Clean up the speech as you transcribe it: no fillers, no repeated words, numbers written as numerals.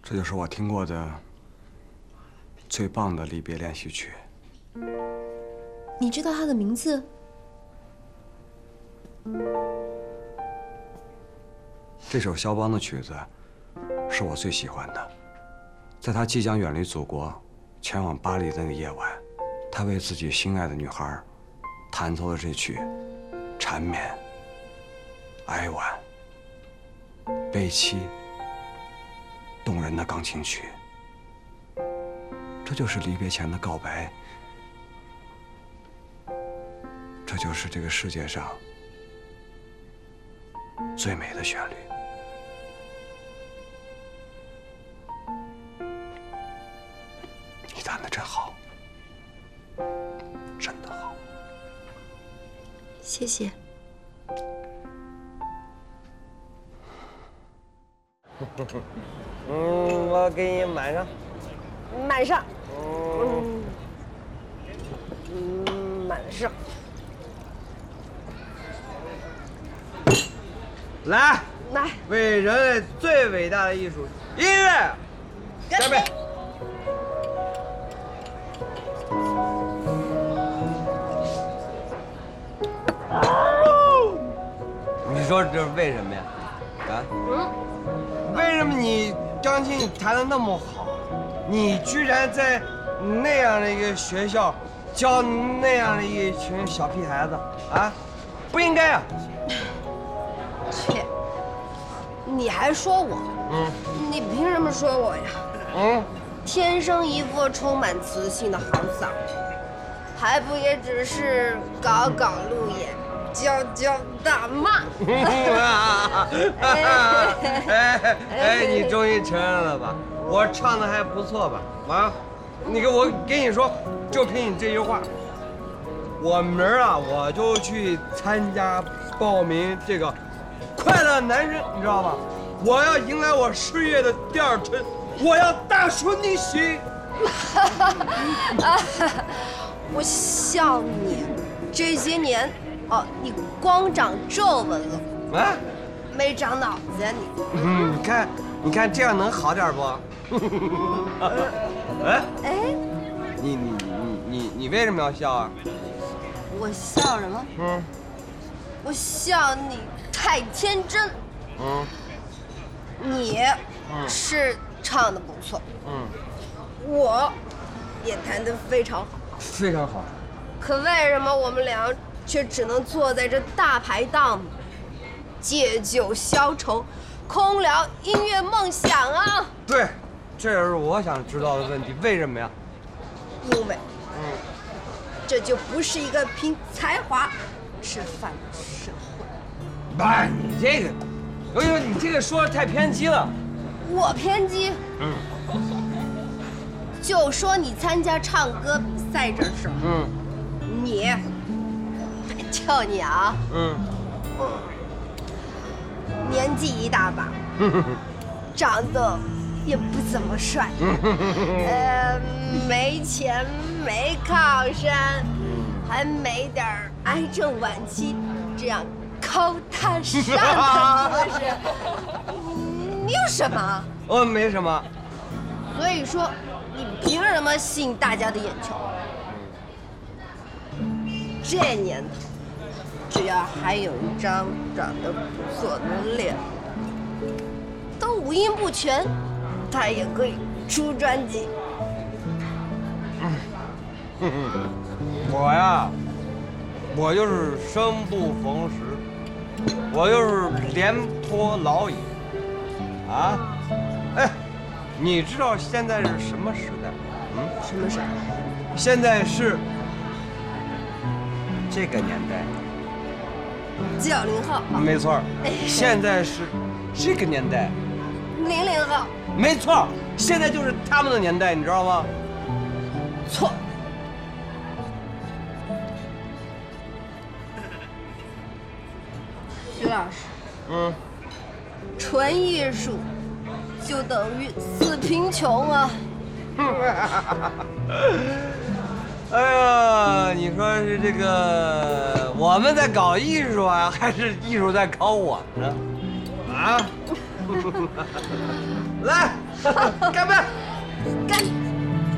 这就是我听过的最棒的离别练习曲。 你知道它的名字？ 这首肖邦的曲子是我最喜欢的。在他即将远离祖国，前往巴黎的那个夜晚，他为自己心爱的女孩弹奏了这曲缠绵、哀婉、悲凄、动人的钢琴曲。这就是离别前的告白，这就是这个世界上最美的旋律。你弹得真好，真的好。 谢谢。 我给你满上。 满上。满上。 来， 来， 为人类最伟大的艺术——音乐，干杯！你说这是为什么呀？啊？为什么你钢琴弹得那么好，你居然在那样的一个学校教那样的一群小屁孩子啊？不应该啊！ 切，你还说我？你凭什么说我呀？天生一副充满磁性的好嗓子，还不也只是搞搞路演，叫大骂？ 你终于承认了吧？我唱的还不错吧？啊，我跟你说，就凭你这句话，我明儿啊我就去参加报名这个快乐男生，你知道吗？我要迎来我事业的第二春，我要大出逆袭。 我笑你这些年，你光长皱纹了， 啊， 没长脑子呀你。 你看这样能好点不？你为什么要笑啊？ 我笑什么？我笑你太天真。你是唱得不错，我也弹得非常好， 非常好。 可为什么我们俩却只能坐在这大排档，借酒消愁，空聊音乐梦想啊？ 对，这也是我想知道的问题，为什么呀？ 因为，这就不是一个凭才华吃饭的社会。 爸，你这个，你这个说的太偏激了。 我偏激？就说你参加唱歌比赛这事儿，就你啊，年纪一大把，长得也不怎么帅，没钱没靠山，还没点癌症晚期，这样高大上的姿势，你有什么？ 我没什么。 所以说，你凭什么吸引大家的眼球？这年头，只要还有一张长得不错的脸，都五音不全，他也可以出专辑。 我呀，我就是生不逢时，我就是廉颇老矣。啊，你知道现在是什么时代？ 什么事儿？ 现在是这个年代。 90后。 没错，现在是这个年代。 00后。 没错，现在就是他们的年代，你知道吗？ 错。徐老师。纯艺术就等于死贫穷啊！ 哎呀，你说是这个我们在搞艺术啊，还是艺术在搞我呢？啊？ 来，干杯！